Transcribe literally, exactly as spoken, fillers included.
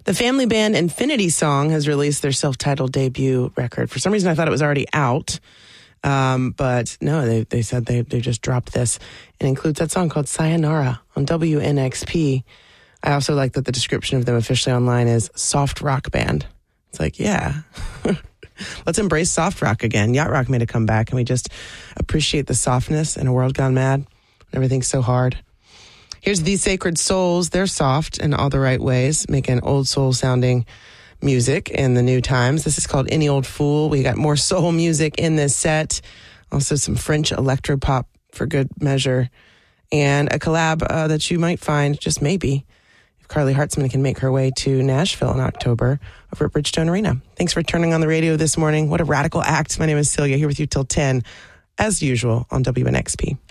The family band Infinity Song has released their self-titled debut record. For some reason, I thought it was already out. Um, but no, they, they said they, they just dropped this. It includes that song called Sayonara on W N X P. I also like that the description of them officially online is soft rock band. It's like, yeah, let's embrace soft rock again. Yacht rock made a comeback, and we just appreciate the softness in a world gone mad. Everything's so hard. Here's The Sacred Souls. They're soft in all the right ways, making old soul sounding music in the new times. This is called Any Old Fool. We got more soul music in this set. Also some French electropop for good measure. And a collab uh, that you might find, just maybe, if Carly Hartzman can make her way to Nashville in October over at Bridgestone Arena. Thanks for turning on the radio this morning. What a radical act. My name is Celia, here with you till ten, as usual on W N X P.